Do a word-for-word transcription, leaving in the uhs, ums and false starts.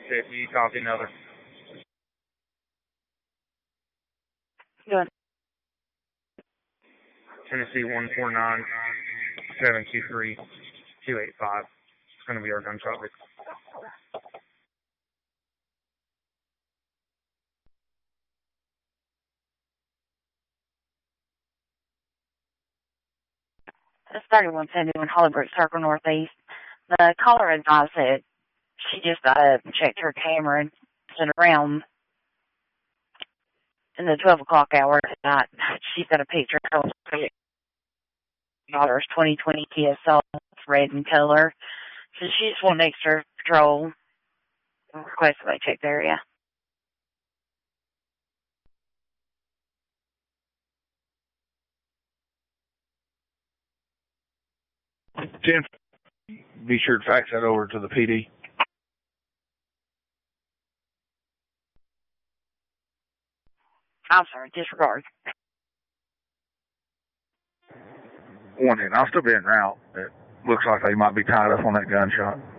fifty, copy another. Good. Tennessee one four nine seven two three two eight five. It's going to be our gun topic. It's thirty-one seventy-one Hollybrook Circle Northeast. The caller advised that she just uh, checked her camera and sent around in the twelve o'clock hour tonight. She's got a picture of her daughter's twenty twenty T S L. It's red in color. So she just wanted extra patrol. Request that they check the area. ten, be sure to fax that over to the P D. I'm sorry, disregard. One hit. I'll still be en route. It looks like they might be tied up on that gunshot.